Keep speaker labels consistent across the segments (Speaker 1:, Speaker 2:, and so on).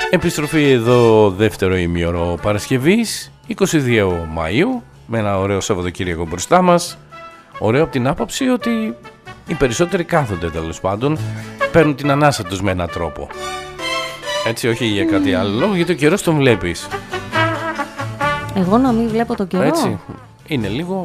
Speaker 1: Επιστροφή εδώ δεύτερο ημίωρο Παρασκευής 22 Μαΐου με ένα ωραίο Σαββατοκύριακο μπροστά μας. Ωραίο από την άποψη ότι οι περισσότεροι κάθονται, τέλος πάντων, παίρνουν την ανάσα τους με έναν τρόπο. Έτσι, όχι για κάτι άλλο λόγο, γιατί ο καιρός τον βλέπεις.
Speaker 2: Εγώ να μην βλέπω τον καιρό.
Speaker 1: Έτσι, είναι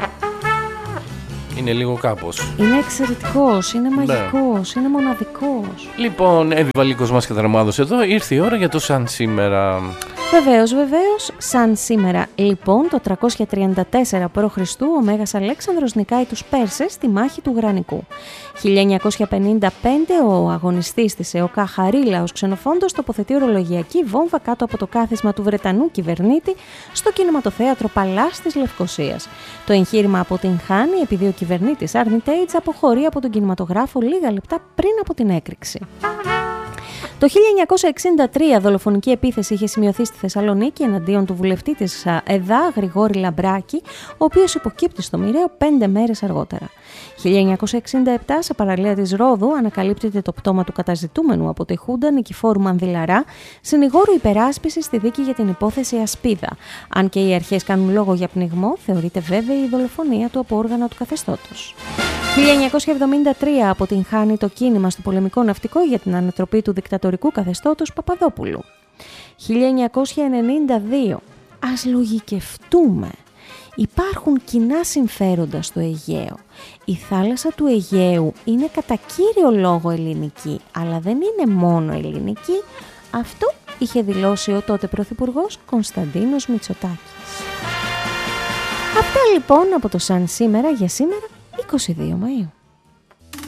Speaker 1: λίγο κάπως.
Speaker 2: Είναι εξαιρετικός, είναι μαγικός, είναι μοναδικός.
Speaker 1: Λοιπόν, Εύη μας και Δραμάδος εδώ, ήρθε η ώρα για το σαν σήμερα.
Speaker 2: Βεβαίως, σαν σήμερα. Λοιπόν, το 334 π.Χ. ο Μέγας Αλέξανδρος νικάει τους Πέρσες στη μάχη του Γρανικού. 1955 ο αγωνιστής της ΕΟΚΑ Χαρίλαος Ξενοφόντος τοποθετεί ορολογιακή βόμβα κάτω από το κάθισμα του Βρετανού κυβερνήτη στο κινηματοθέατρο Παλάς της Λευκωσίας. Το εγχείρημα αποτυγχάνει επειδή ο κυβερνήτης Άρνι Τέιτς αποχωρεί από τον κινηματογράφο λίγα λεπτά πριν από την έκρηξη. Το 1963 δολοφονική επίθεση είχε σημειωθεί στη Θεσσαλονίκη εναντίον του βουλευτή της ΕΔΑ Γρηγόρη Λαμπράκη, ο οποίος υποκύπτει στο μοιραίο 5 μέρες αργότερα. 1967 σε παραλία της Ρόδου ανακαλύπτεται το πτώμα του καταζητούμενου από τη Χούντα Νικηφόρου Μανδυλαρά, συνηγόρου υπεράσπισης στη δίκη για την υπόθεση Ασπίδα. Αν και οι αρχές κάνουν λόγο για πνιγμό, θεωρείται βέβαιη η δολοφονία του από όργανα του καθεστώτος. 1973 αποτυγχάνει το κίνημα στο πολεμικό ναυτικό για την ανατροπή του δικτατορικού καθεστώτος Παπαδόπουλου. 1992. Ας λογικευτούμε. Υπάρχουν κοινά συμφέροντα στο Αιγαίο. Η θάλασσα του Αιγαίου είναι κατά κύριο λόγο ελληνική, αλλά δεν είναι μόνο ελληνική. Αυτό είχε δηλώσει ο τότε Πρωθυπουργός Κωνσταντίνος Μητσοτάκης. Αυτά λοιπόν από το σαν σήμερα για σήμερα 22 Μαΐου.